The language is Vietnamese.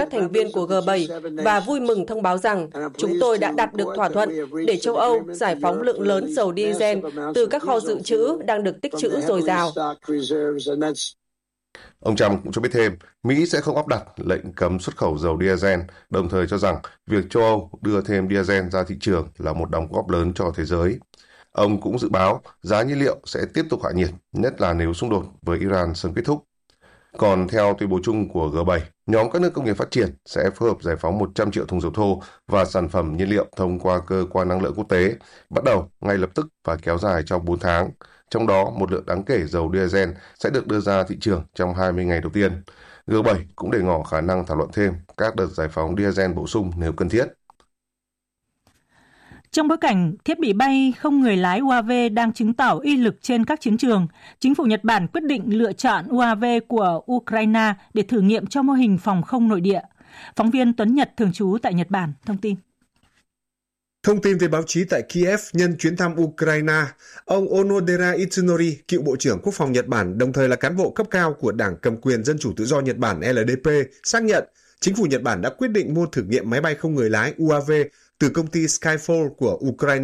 các thành viên của G7 và vui mừng thông báo rằng chúng tôi đã đạt được thỏa thuận để châu Âu giải phóng lượng lớn dầu diesel từ các kho dự trữ đang được tích trữ dồi dào. Ông Trump cũng cho biết thêm, Mỹ sẽ không áp đặt lệnh cấm xuất khẩu dầu diesel, đồng thời cho rằng việc châu Âu đưa thêm diesel ra thị trường là một đóng góp lớn cho thế giới. Ông cũng dự báo giá nhiên liệu sẽ tiếp tục hạ nhiệt, nhất là nếu xung đột với Iran sớm kết thúc. Còn theo tuyên bố chung của G7, nhóm các nước công nghiệp phát triển sẽ phối hợp giải phóng 100 triệu thùng dầu thô và sản phẩm nhiên liệu thông qua cơ quan năng lượng quốc tế, bắt đầu ngay lập tức và kéo dài trong 4 tháng. Trong đó, một lượng đáng kể dầu diesel sẽ được đưa ra thị trường trong 20 ngày đầu tiên. G7 cũng để ngỏ khả năng thảo luận thêm các đợt giải phóng diesel bổ sung nếu cần thiết. Trong bối cảnh thiết bị bay không người lái UAV đang chứng tỏ uy lực trên các chiến trường, chính phủ Nhật Bản quyết định lựa chọn UAV của Ukraine để thử nghiệm cho mô hình phòng không nội địa. Phóng viên Tuấn Nhật thường trú tại Nhật Bản thông tin. Thông tin về báo chí tại Kiev nhân chuyến thăm Ukraine, ông Onodera Itsunori, cựu Bộ trưởng Quốc phòng Nhật Bản, đồng thời là cán bộ cấp cao của Đảng Cầm quyền Dân chủ Tự do Nhật Bản LDP, xác nhận chính phủ Nhật Bản đã quyết định mua thử nghiệm máy bay không người lái UAV từ công ty Skyfall của Ukraine